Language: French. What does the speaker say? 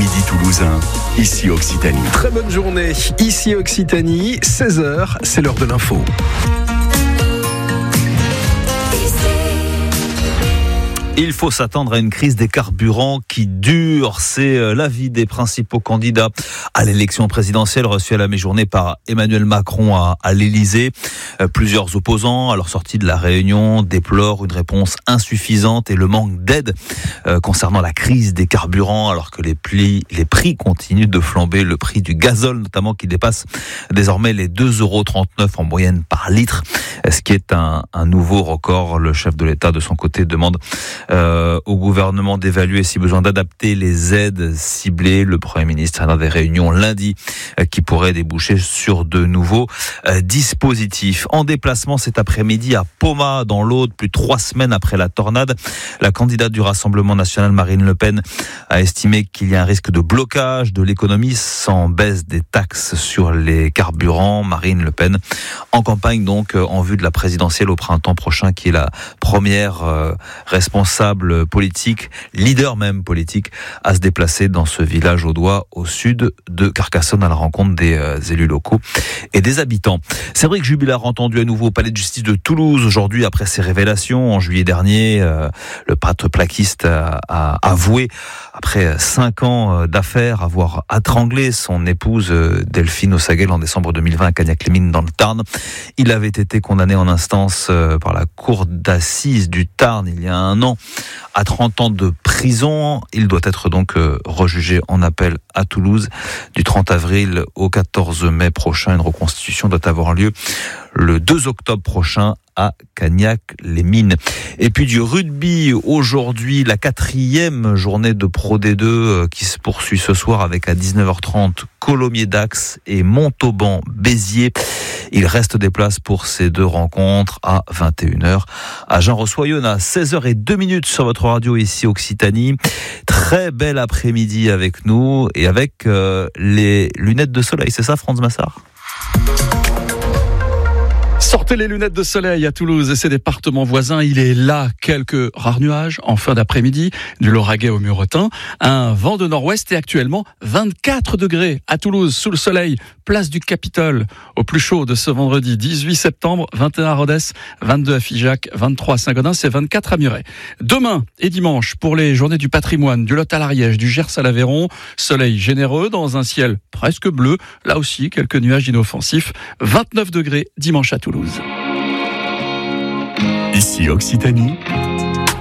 Midi toulousain, ici Occitanie. Très bonne journée, ici Occitanie, 16h, c'est l'heure de l'info. Il faut s'attendre à une crise des carburants qui dure. C'est l'avis des principaux candidats à l'élection présidentielle reçue à la mi-journée par Emmanuel Macron à l'Élysée. Plusieurs opposants, à leur sortie de la réunion, déplorent une réponse insuffisante et le manque d'aide concernant la crise des carburants, alors que les prix continuent de flamber. Le prix du gazole, notamment, qui dépasse désormais les 2,39 € en moyenne par litre, ce qui est un nouveau record. Le chef de l'État, de son côté, demande au gouvernement d'évaluer si besoin d'adapter les aides ciblées. Le Premier ministre a dans des réunions lundi qui pourraient déboucher sur de nouveaux dispositifs. En déplacement cet après-midi à Poma, dans l'Aude, plus de 3 semaines après la tornade, la candidate du Rassemblement national, Marine Le Pen, a estimé qu'il y a un risque de blocage de l'économie sans baisse des taxes sur les carburants. Marine Le Pen en campagne donc en vue de la présidentielle au printemps prochain, qui est la première responsable politique, leader même politique, à se déplacer dans ce village audois au sud de Carcassonne à la rencontre des élus locaux et des habitants. Cédric Jubilard entendu à nouveau au palais de justice de Toulouse aujourd'hui après ses révélations. En juillet dernier, le prêtre plaquiste a avoué, après 5 ans d'affaires, avoir étranglé son épouse Delphine Ossaguel en décembre 2020 à Cagnac-les-Mines dans le Tarn. Il avait été condamné en instance par la cour d'assises du Tarn il y a 1 an à 30 ans de prison. Il doit être donc rejugé en appel à Toulouse du 30 avril au 14 mai prochain. Une reconstitution doit avoir lieu le 2 octobre prochain à Cagnac-les-Mines. Et puis du rugby, aujourd'hui, la 4e journée de Pro D2 qui se poursuit ce soir avec à 19h30 Colomiers-Dax et Montauban-Béziers. Il reste des places pour ces 2 rencontres à 21h. Agen reçoit Yonne à 16h02 sur votre radio ici Occitanie. Très bel après-midi avec nous et avec les lunettes de soleil, c'est ça Franz Massard ? Sortez les lunettes de soleil à Toulouse et ses départements voisins. Il est là, quelques rares nuages en fin d'après-midi, du Lauragais au Muretin, un vent de nord-ouest et actuellement 24 degrés à Toulouse, sous le soleil, place du Capitole, au plus chaud de ce vendredi 18 septembre, 21 à Rodez, 22 à Figeac, 23 à Saint-Gaudens et 24 à Muret. Demain et dimanche, pour les journées du patrimoine, du Lot à l'Ariège, du Gers à l'Aveyron, soleil généreux dans un ciel presque bleu, là aussi quelques nuages inoffensifs, 29 degrés dimanche à Toulouse. Ici Occitanie,